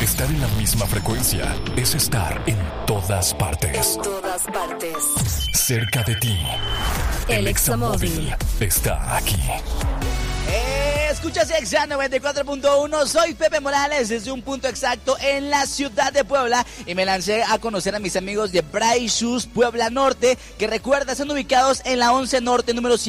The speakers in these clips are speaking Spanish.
Estar en la misma frecuencia es estar en todas partes. En todas partes. Cerca de ti. El Examóvil está aquí. Escuchas Exa 94.1, soy Pepe Morales desde un punto exacto en la ciudad de Puebla y me lancé a conocer a mis amigos de Bright Shoes Puebla Norte, que recuerda, están ubicados en la 11 Norte, número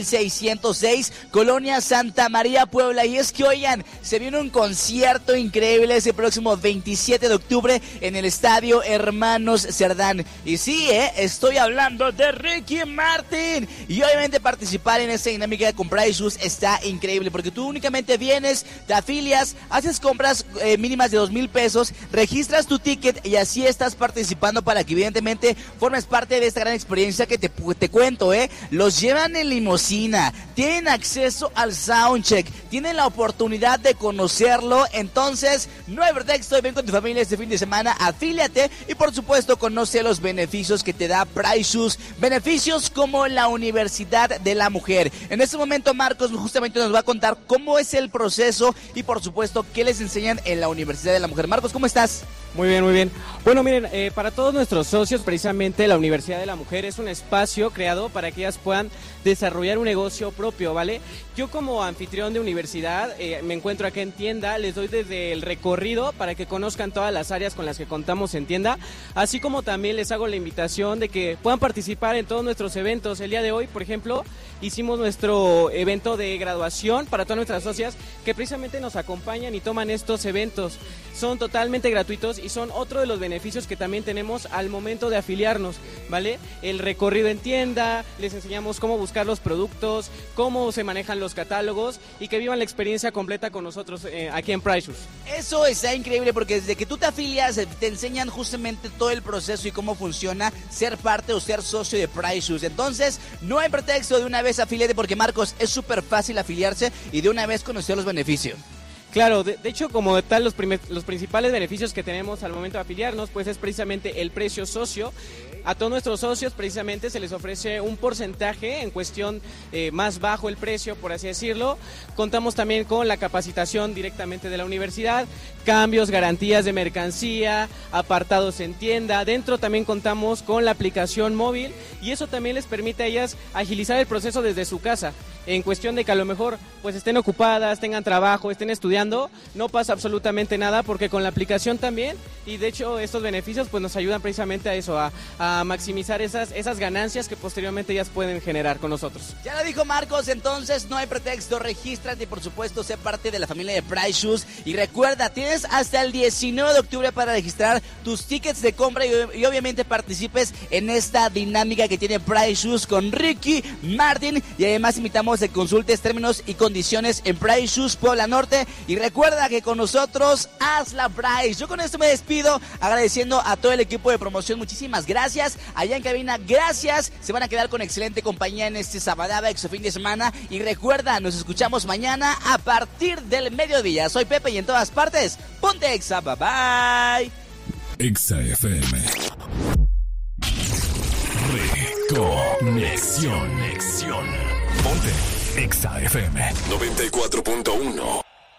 5606, Colonia Santa María, Puebla. Y es que, oigan, se viene un concierto increíble ese próximo 27 de octubre en el Estadio Hermanos Cerdán. Y sí, estoy hablando de Ricky Martin. Y obviamente participar en esta dinámica con Bright Shoes está increíble, porque tú únicamente vienes, te afilias, haces compras mínimas de 2,000 pesos, registras tu ticket y así estás participando para que evidentemente formes parte de esta gran experiencia que te cuento, los llevan en limusina, tienen acceso al soundcheck, tienen la oportunidad de conocerlo. Entonces no hay pretexto, ven con tu familia este fin de semana, afíliate y por supuesto conoce los beneficios que te da Bright Shoes, beneficios como la Universidad de la Mujer. En este momento Marcos justamente nos va a contar cómo es el proceso y por supuesto qué les enseñan en la Universidad de la Mujer. Marcos, ¿cómo estás? Muy bien, muy bien. Bueno, miren, para todos nuestros socios, precisamente la Universidad de la Mujer es un espacio creado para que ellas puedan desarrollar un negocio propio, ¿vale? Yo como anfitrión de universidad me encuentro acá en tienda, les doy desde el recorrido para que conozcan todas las áreas con las que contamos en tienda, así como también les hago la invitación de que puedan participar en todos nuestros eventos. El día de hoy, por ejemplo, hicimos nuestro evento de graduación para todas nuestras socias que precisamente nos acompañan y toman estos eventos. Son totalmente gratuitos y son otro de los beneficios que también tenemos al momento de afiliarnos, ¿vale? El recorrido en tienda, les enseñamos cómo buscar los productos, cómo se manejan los catálogos y que vivan la experiencia completa con nosotros aquí en Bright Shoes. Eso está increíble porque desde que tú te afilias te enseñan justamente todo el proceso y cómo funciona ser parte o ser socio de Bright Shoes. Entonces no hay pretexto, de una vez afíliate, porque Marcos, es súper fácil afiliarse y de una vez conocer los beneficios. Claro, de hecho, como tal, los principales beneficios que tenemos al momento de afiliarnos, pues es precisamente el precio socio. A todos nuestros socios precisamente se les ofrece un porcentaje en cuestión más bajo el precio, por así decirlo. Contamos también con la capacitación directamente de la universidad, cambios, garantías de mercancía, apartados en tienda. Dentro también contamos con la aplicación móvil y eso también les permite a ellas agilizar el proceso desde su casa. En cuestión de que a lo mejor pues estén ocupadas, tengan trabajo, estén estudiando, no pasa absolutamente nada porque con la aplicación también, y de hecho estos beneficios pues nos ayudan precisamente a eso, a maximizar esas ganancias que posteriormente ellas pueden generar con nosotros. Ya lo dijo Marcos, entonces no hay pretexto, regístrate y por supuesto sé parte de la familia de Bright Shoes y recuerda, tienes hasta el 19 de octubre para registrar tus tickets de compra y obviamente participes en esta dinámica que tiene Bright Shoes con Ricky Martin y además invitamos a que consultes términos y condiciones en Bright Shoes Puebla Norte y recuerda que con nosotros haz la Bright. Yo con esto me despido agradeciendo a todo el equipo de promoción, muchísimas gracias. Allá en cabina, gracias. Se van a quedar con excelente compañía en este sabadaba exo fin de semana y recuerda, nos escuchamos mañana a partir del mediodía. Soy Pepe y en todas partes, ponte Exa, bye bye. Exa FM. Reconexión. Ponte Exa FM 94.1.